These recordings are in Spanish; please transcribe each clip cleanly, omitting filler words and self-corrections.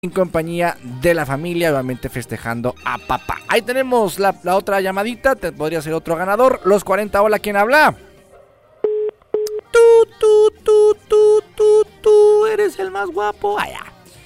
en compañía de la familia, obviamente festejando a papá. Ahí tenemos la otra llamadita, podría ser otro ganador. Los 40, hola, ¿quién habla? Tú eres el más guapo. Allá.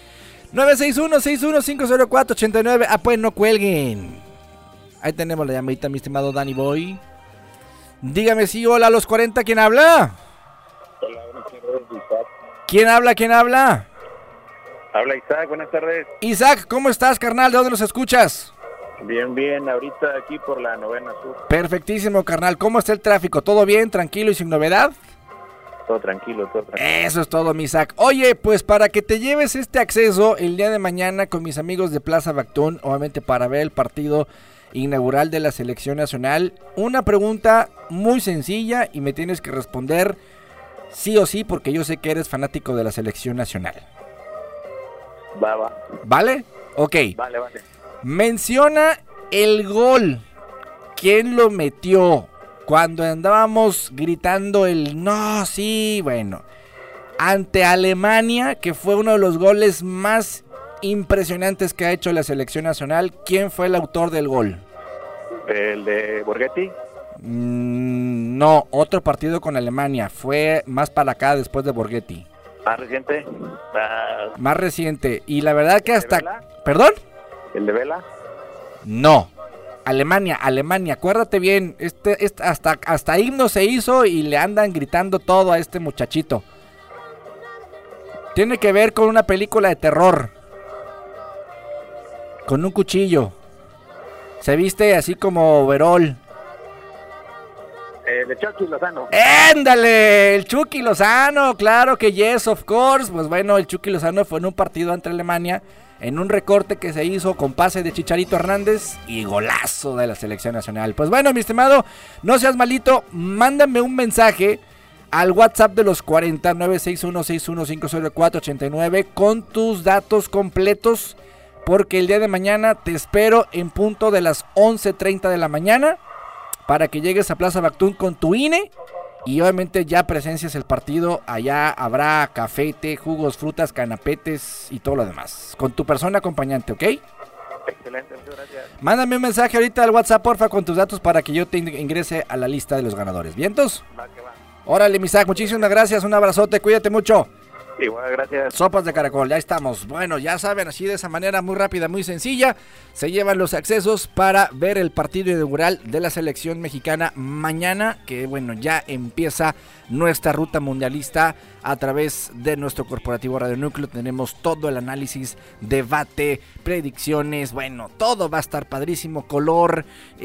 961-61504-89. Ah, pues no cuelguen. Ahí tenemos la llamadita, mi estimado Danny Boy. Dígame si hola a los 40, ¿quién habla? Hola, buenas tardes, Isaac. ¿Quién habla? ¿Quién habla? Habla Isaac, buenas tardes. Isaac, ¿cómo estás, carnal? ¿De dónde nos escuchas? Bien, ahorita aquí por la Novena Sur. Perfectísimo, carnal. ¿Cómo está el tráfico? ¿Todo bien, tranquilo y sin novedad? Todo tranquilo. Eso es todo, mi Isaac. Oye, pues para que te lleves este acceso el día de mañana con mis amigos de Plaza Bactún, obviamente para ver el partido inaugural de la Selección Nacional, una pregunta muy sencilla y me tienes que responder sí o sí porque yo sé que eres fanático de la Selección Nacional. Va. ¿Vale? Ok. Vale. Menciona el gol. ¿Quién lo metió? Cuando andábamos gritando el no, sí, bueno. Ante Alemania, que fue uno de los goles más impresionantes que ha hecho la Selección Nacional. ¿Quién fue el autor del gol? ¿El de Borghetti? No, otro partido con Alemania. Fue más para acá después de Borghetti. ¿Más reciente? Más reciente. Y la verdad que hasta... Vela? ¿Perdón? ¿El de Vela? No. Alemania, acuérdate bien, hasta himno se hizo y le andan gritando todo a este muchachito. Tiene que ver con una película de terror. Con un cuchillo. Se viste así como overol. De Chucky Lozano. ¡Éndale! El Chucky Lozano, claro que yes, of course. Pues bueno, el Chucky Lozano fue en un partido ante Alemania, en un recorte que se hizo con pase de Chicharito Hernández y golazo de la Selección Nacional. Pues bueno, mi estimado, no seas malito, mándame un mensaje al WhatsApp de los 40 961-61504-89 con tus datos completos, porque el día de mañana te espero en punto de las 11:30 de la mañana para que llegues a Plaza Bactún con tu INE y obviamente ya presencias el partido. Allá habrá café, té, jugos, frutas, canapetes y todo lo demás. Con tu persona acompañante, ¿ok? Excelente, muchas gracias. Mándame un mensaje ahorita al WhatsApp, porfa, con tus datos para que yo te ingrese a la lista de los ganadores. ¿Vientos? Va que va. Órale, Misak, muchísimas gracias, un abrazote, cuídate mucho. Igual, gracias. Sopas de caracol, ya estamos. Bueno, ya saben, así de esa manera muy rápida, muy sencilla, se llevan los accesos para ver el partido inaugural de la selección mexicana mañana, que bueno, ya empieza nuestra ruta mundialista a través de nuestro corporativo Radio Núcleo. Tenemos todo el análisis, debate, predicciones, bueno, todo va a estar padrísimo, color,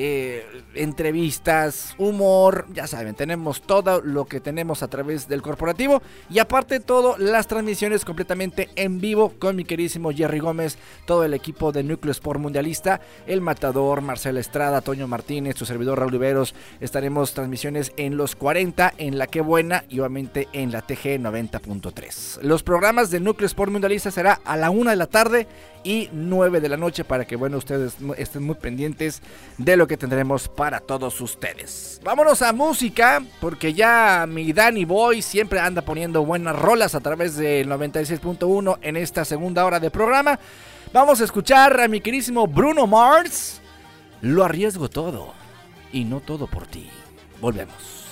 entrevistas, humor, ya saben, tenemos todo lo que tenemos a través del corporativo y aparte de todo, las transmisiones completamente en vivo con mi queridísimo Jerry Gómez, todo el equipo de Núcleo Sport Mundialista, El Matador, Marcela Estrada, Toño Martínez, tu servidor Raúl Riveros. Estaremos transmisiones en los 40, en La Que Buena y obviamente en la TG 90.3. Los programas de Núcleo Sport Mundialista será a la 1 de la tarde y 9 de la noche para que bueno, ustedes estén muy pendientes de lo que tendremos para todos ustedes. Vámonos a música, porque ya mi Danny Boy siempre anda poniendo buenas rolas a través del 96.1 en esta segunda hora de programa. Vamos a escuchar a mi queridísimo Bruno Mars. Lo arriesgo todo y no todo por ti. Volvemos.